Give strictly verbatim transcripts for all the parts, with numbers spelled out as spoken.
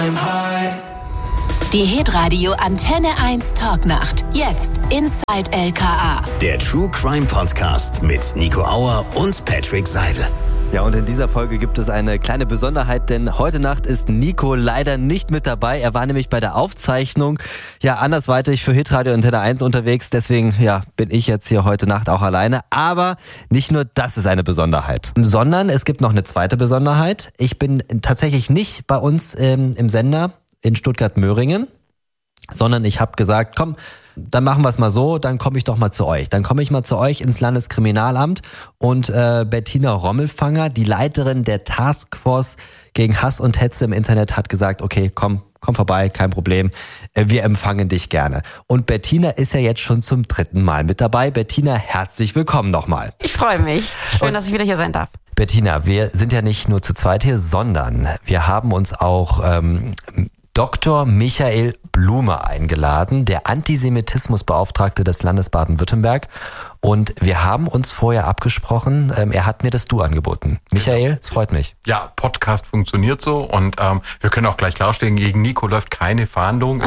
Die Hitradio Antenne eins Talknacht. Jetzt Inside L K A. Der True Crime Podcast mit Nico Auer und Patrick Seidel. Ja, und in dieser Folge gibt es eine kleine Besonderheit, denn heute Nacht ist Nico leider nicht mit dabei. Er war nämlich bei der Aufzeichnung ja andersweitig für Hitradio Antenne eins unterwegs. Deswegen ja, bin ich jetzt hier heute Nacht auch alleine. Aber nicht nur das ist eine Besonderheit, sondern es gibt noch eine zweite Besonderheit. Ich bin tatsächlich nicht bei uns ähm, im Sender in Stuttgart-Möhringen, sondern ich habe gesagt, komm, dann machen wir es mal so, dann komme ich doch mal zu euch. Dann komme ich mal zu euch ins Landeskriminalamt und äh, Bettina Rommelfanger, die Leiterin der Taskforce gegen Hass und Hetze im Internet, hat gesagt, okay, komm, komm vorbei, kein Problem, äh, wir empfangen dich gerne. Und Bettina ist ja jetzt schon zum dritten Mal mit dabei. Bettina, herzlich willkommen nochmal. Ich freue mich. Schön, und dass ich wieder hier sein darf. Bettina, wir sind ja nicht nur zu zweit hier, sondern wir haben uns auch ähm, Doktor Michael Blume eingeladen, der Antisemitismusbeauftragte des Landes Baden-Württemberg. Und wir haben uns vorher abgesprochen, ähm, er hat mir das Du angeboten. Michael, es freut mich. Ja, Podcast funktioniert so und ähm, wir können auch gleich klarstellen, gegen Nico läuft keine Fahndung.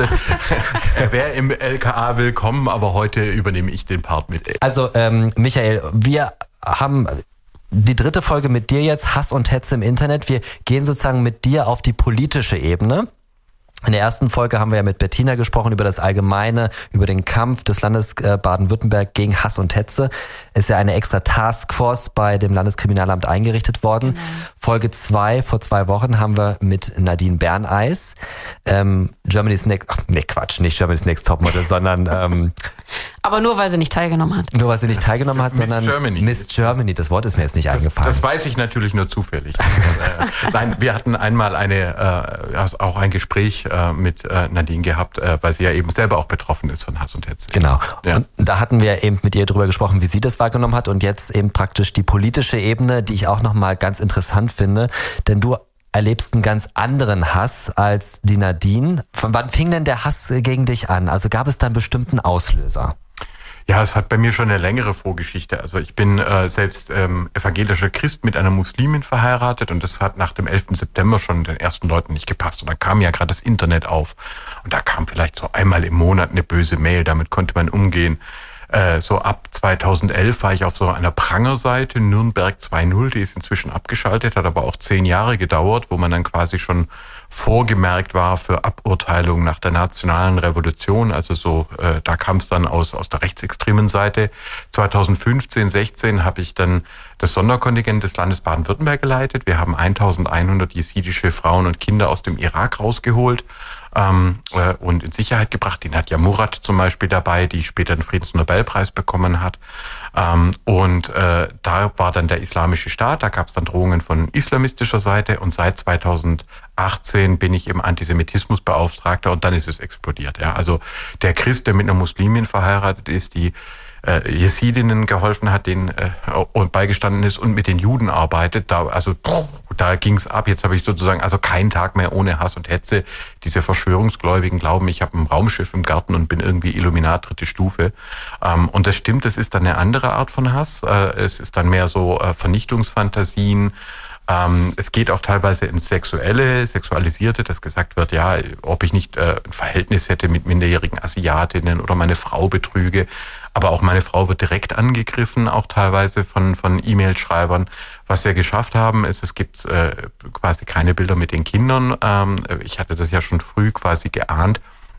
Er wäre im L K A willkommen, aber heute übernehme ich den Part mit. Also ähm, Michael, wir haben die dritte Folge mit dir jetzt, Hass und Hetze im Internet. Wir gehen sozusagen mit dir auf die politische Ebene. In der ersten Folge haben wir ja mit Bettina gesprochen über das Allgemeine, über den Kampf des Landes Baden-Württemberg gegen Hass und Hetze. Ist ja eine extra Taskforce bei dem Landeskriminalamt eingerichtet worden. Genau. Folge zwei, vor zwei Wochen, haben wir mit Nadine Berneis, ähm, Germany's Next, ach nee, Quatsch, nicht Germany's Next Topmodel, sondern ähm, aber nur, weil sie nicht teilgenommen hat. Nur, weil sie nicht teilgenommen hat, Miss sondern Germany. Miss Germany, das Wort ist mir jetzt nicht das, eingefallen. Das weiß ich natürlich nur zufällig. äh, nein, wir hatten einmal eine, äh, auch ein Gespräch äh, mit äh, Nadine gehabt, äh, weil sie ja eben selber auch betroffen ist von Hass und Hetze. Genau. Ja. Und da hatten wir eben mit ihr drüber gesprochen, wie sie das wahrgenommen hat und jetzt eben praktisch die politische Ebene, die ich auch nochmal ganz interessant finde, denn du erlebst einen ganz anderen Hass als die Nadine. Von wann fing denn der Hass gegen dich an? Also gab es da einen bestimmten Auslöser? Ja, es hat bei mir schon eine längere Vorgeschichte. Also ich bin äh, selbst ähm, evangelischer Christ mit einer Muslimin verheiratet und das hat nach dem elften September schon den ersten Leuten nicht gepasst. Und dann kam ja gerade das Internet auf und da kam vielleicht so einmal im Monat eine böse Mail, damit konnte man umgehen. Äh, so ab zweitausendelf war ich auf so einer Prangerseite, Nürnberg zwei null, die ist inzwischen abgeschaltet, hat aber auch zehn Jahre gedauert, wo man dann quasi schon vorgemerkt war für Aburteilung nach der nationalen Revolution. Also so, äh, da kam es dann aus aus der rechtsextremen Seite. zweitausendfünfzehn, sechzehn habe ich dann das Sonderkontingent des Landes Baden-Württemberg geleitet. Wir haben eintausendeinhundert jesidische Frauen und Kinder aus dem Irak rausgeholt ähm, äh, und in Sicherheit gebracht. Die Nadja Murad zum Beispiel dabei, die später den Friedensnobelpreis bekommen hat. Ähm, und äh, da war dann der Islamische Staat, da gab es dann Drohungen von islamistischer Seite und seit zweitausendachtzehn bin ich eben Antisemitismusbeauftragter und dann ist es explodiert. Ja, also der Christ, der mit einer Muslimin verheiratet ist, die äh, Jesidinnen geholfen hat, denen äh, und beigestanden ist und mit den Juden arbeitet, da also da ging's ab. Jetzt habe ich sozusagen also keinen Tag mehr ohne Hass und Hetze. Diese Verschwörungsgläubigen glauben, ich habe ein Raumschiff im Garten und bin irgendwie Illuminat dritte Stufe. Ähm, und das stimmt, es ist dann eine andere Art von Hass. Äh, es ist dann mehr so äh, Vernichtungsfantasien. Ähm, es geht auch teilweise ins Sexuelle, Sexualisierte, dass gesagt wird, ja, ob ich nicht äh, ein Verhältnis hätte mit minderjährigen Asiatinnen oder meine Frau betrüge. Aber auch meine Frau wird direkt angegriffen, auch teilweise von von E-Mail-Schreibern. Was wir geschafft haben, ist, es gibt äh, quasi keine Bilder mit den Kindern. Ähm, ich hatte das ja schon früh quasi geahnt.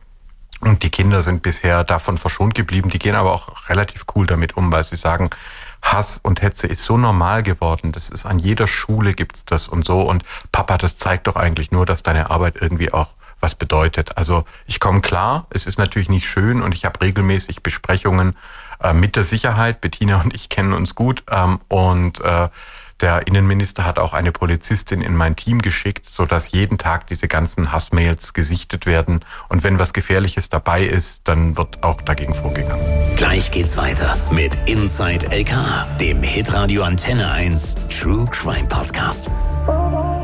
Und die Kinder sind bisher davon verschont geblieben. Die gehen aber auch relativ cool damit um, weil sie sagen, Hass und Hetze ist so normal geworden. Das ist an jeder Schule gibt's das und so. Und Papa, das zeigt doch eigentlich nur, dass deine Arbeit irgendwie auch was bedeutet. Also ich komme klar, es ist natürlich nicht schön und ich habe regelmäßig Besprechungen äh, mit der Sicherheit. Bettina und ich kennen uns gut ähm, und äh, der Innenminister hat auch eine Polizistin in mein Team geschickt, sodass jeden Tag diese ganzen Hassmails gesichtet werden und wenn was Gefährliches dabei ist, dann wird auch dagegen vorgegangen. Gleich geht's weiter mit Inside L K A, dem Hitradio Antenne eins True Crime Podcast.